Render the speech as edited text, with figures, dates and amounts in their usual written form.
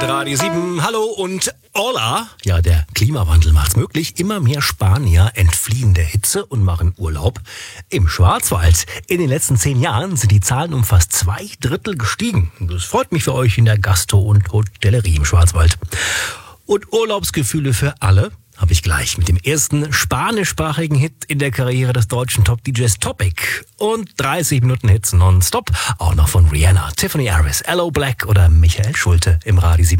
Radio 7, hallo und hola. Ja, der Klimawandel macht's möglich. Immer mehr Spanier entfliehen der Hitze und machen Urlaub im Schwarzwald. In den letzten 10 Jahren sind die Zahlen um fast 2/3 gestiegen. Das freut mich für euch in der Gastro- und Hotellerie im Schwarzwald. Und Urlaubsgefühle für alle habe ich gleich mit dem ersten spanischsprachigen Hit in der Karriere des deutschen Top-DJs Topic. Und 30 Minuten Hits nonstop, auch noch von Rihanna, Tiffany Harris, Aloe Black oder Michael Schulte im Radio 7.